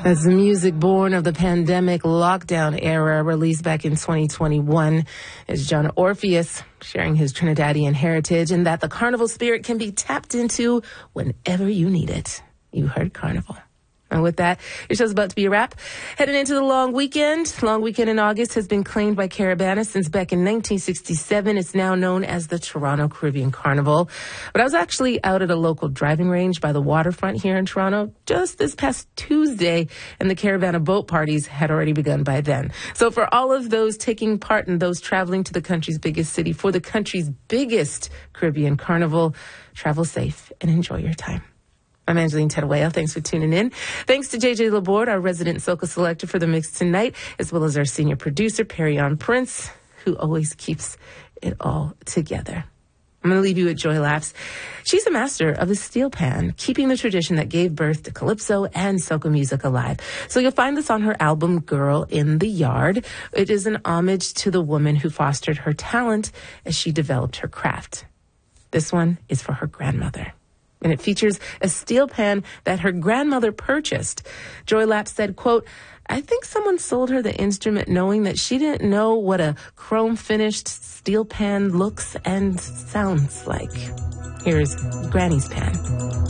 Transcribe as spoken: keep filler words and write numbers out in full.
That's the music born of the pandemic lockdown era, released back in twenty twenty-one. It's John Orpheus sharing his Trinidadian heritage and that the carnival spirit can be tapped into whenever you need it. You heard Carnival. And with that, your show's about to be a wrap. Heading into the long weekend. Long weekend in August has been claimed by Caribana since back in nineteen sixty-seven. It's now known as the Toronto Caribbean Carnival. But I was actually out at a local driving range by the waterfront here in Toronto just this past Tuesday, and the Caribana boat parties had already begun by then. So for all of those taking part and those traveling to the country's biggest city for the country's biggest Caribbean Carnival, travel safe and enjoy your time. I'm Angeline Teruel. Thanks for tuning in. Thanks to J J Laborde, our resident soca selector for the mix tonight, as well as our senior producer, Perryon Prince, who always keeps it all together. I'm going to leave you with Joy Laughs. She's a master of the steel pan, keeping the tradition that gave birth to calypso and soca music alive. So you'll find this on her album, Girl in the Yard. It is an homage to the woman who fostered her talent as she developed her craft. This one is for her grandmother. And it features a steel pan that her grandmother purchased. Joy Lapp said, quote, I think someone sold her the instrument knowing that she didn't know what a chrome-finished steel pan looks and sounds like. Here's Granny's pan.